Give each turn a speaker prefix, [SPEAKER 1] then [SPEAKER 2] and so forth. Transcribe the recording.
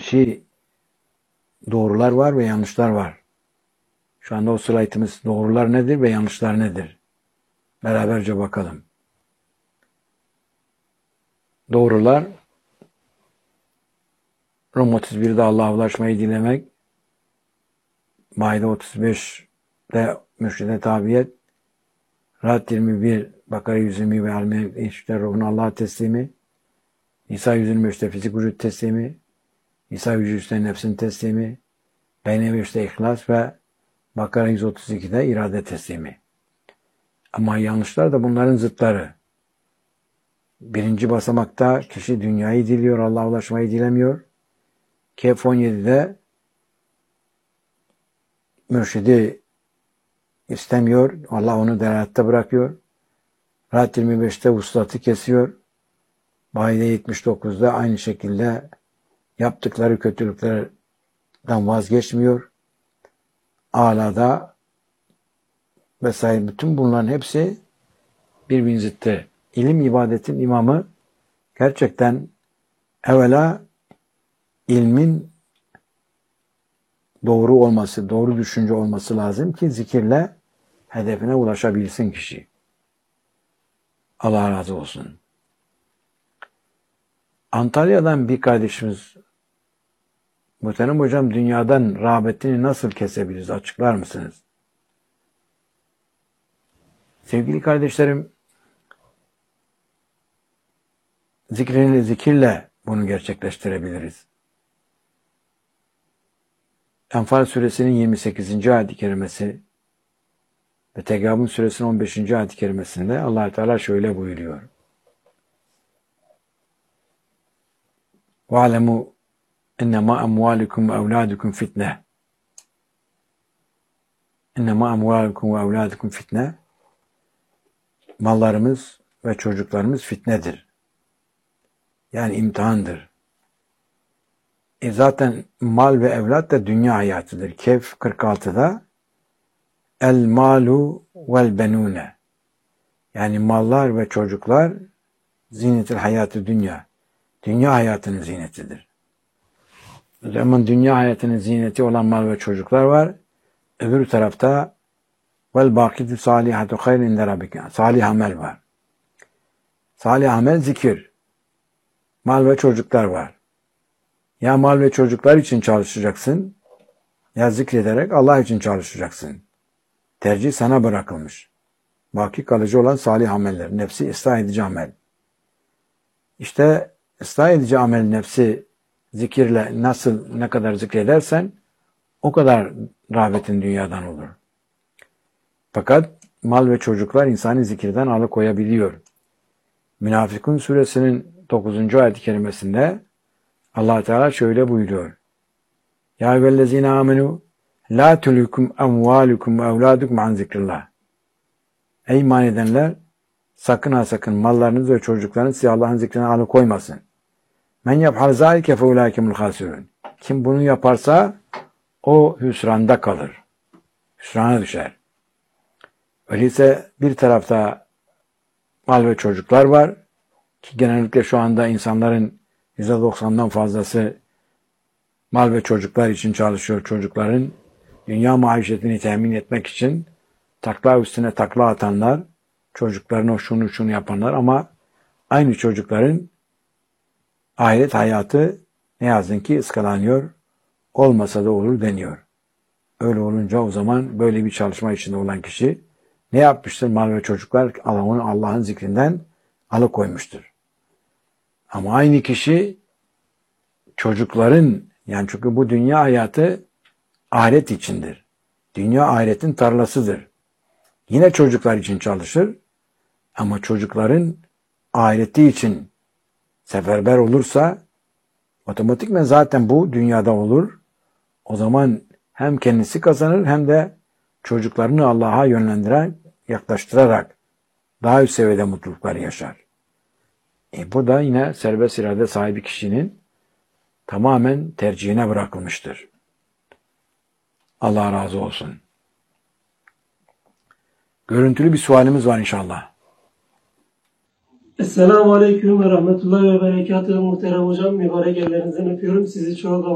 [SPEAKER 1] kişi doğrular var ve yanlışlar var. Şu anda o slaytımız doğrular nedir ve yanlışlar nedir? Beraberce bakalım. Doğrular Rum 31'de Allah'a ulaşmayı dilemek, Maide 35'de mürşide tabiyet, Ra'd 21, Bakara 120 ve Al-Me'de ruhun Allah'a teslimi, Nisa 123'te fizik vücut teslimi, Nisa 103'te nefsin teslimi, Beyne 5'te ihlas ve Bakara 132'de irade teslimi. Ama yanlışlar da bunların zıtları. Birinci basamakta kişi dünyayı diliyor, Allah'a ulaşmayı dilemiyor. Kehf 17'de mürşidi istemiyor, Allah onu delalatte bırakıyor. Ra'd 25'te vuslatı kesiyor. Maide 79'da aynı şekilde yaptıkları kötülüklerden vazgeçmiyor. A'lada vesaire bütün bunların hepsi birbirinin zıttı. İlim ibadetin imamı gerçekten evvela ilmin doğru olması, doğru düşünce olması lazım ki zikirle hedefine ulaşabilsin kişi. Allah razı olsun. Antalya'dan bir kardeşimiz, muhterem hocam, dünyadan rağbetini nasıl kesebiliriz? Açıklar mısınız? Sevgili kardeşlerim, zikirle bunu gerçekleştirebiliriz. Enfal suresinin 28. ayet-i kerimesi ve Tegabun suresinin 15. ayet-i kerimesinde Allah Teala şöyle buyuruyor. وَعَلَمُوا اِنَّمَا اَمْوَالِكُمْ وَاَوْلَادُكُمْ فِتْنَةً اِنَّمَا اَمْوَالِكُمْ وَاَوْلَادُكُمْ فِتْنَةً Mallarımız ve çocuklarımız fitnedir. Yani imtihandır. Zaten mal ve evlat da dünya hayatıdır. Kehf 46'da el malu vel benune, yani mallar ve çocuklar zinetil hayatı dünya. Dünya hayatının zinetidir. O zaman dünya hayatının zineti olan mal ve çocuklar var. Öbür tarafta vel bakitü salihatu hayr inde rabbike. Salih amel var. Salih amel zikir. Mal ve çocuklar var. Ya mal ve çocuklar için çalışacaksın, ya zikrederek Allah için çalışacaksın. Tercih sana bırakılmış. Baki kalıcı olan salih ameller. Nefsi ıslah edici amel. İşte ıslah edici amel nefsi zikirle ne kadar zikredersen o kadar rağbetin dünyadan olur. Fakat mal ve çocuklar insanı zikirden alıkoyabiliyor. Münafıkun suresinin 9. ayet-i kerimesinde Allah Teala şöyle buyuruyor. Ya eyyühellezine amenu la tulükum emvalukum ve evladukum an zikrillah. Ey iman edenler, sakın ha sakın mallarınız ve çocuklarınız sizi Allah'ın zikrine alıkoymasın. Men yef'al zâlike fe ulâikemul hâsirûn. Kim bunu yaparsa o hüsranda kalır. Hüsrana düşer. Öyleyse bir tarafta mal ve çocuklar var ki genellikle şu anda insanların %90'dan fazlası mal ve çocuklar için çalışıyor. Çocukların dünya maişetini temin etmek için takla üstüne takla atanlar, çocuklarına şunu yapanlar, ama aynı çocukların ahiret hayatı ne yazık ki ıskalanıyor. Olmasa da olur deniyor. Öyle olunca o zaman böyle bir çalışma içinde olan kişi ne yapmıştır? Mal ve çocuklar onu Allah'ın zikrinden alıkoymuştur. Ama aynı kişi çocukların, yani çünkü bu dünya hayatı ahiret içindir. Dünya ahiretin tarlasıdır. Yine çocuklar için çalışır ama çocukların ahireti için seferber olursa otomatikman zaten bu dünyada olur. O zaman hem kendisi kazanır hem de çocuklarını Allah'a yönlendiren, yaklaştırarak daha üst seviyede mutluluklar yaşar. Bu da yine serbest irade sahibi kişinin tamamen tercihine bırakılmıştır. Allah razı olsun. Görüntülü bir sualimiz var inşallah.
[SPEAKER 2] Esselamu Aleyküm ve Rahmetullahi ve Berekatuhu. Muhterem hocam, mübarek ellerinizden öpüyorum. Sizi çok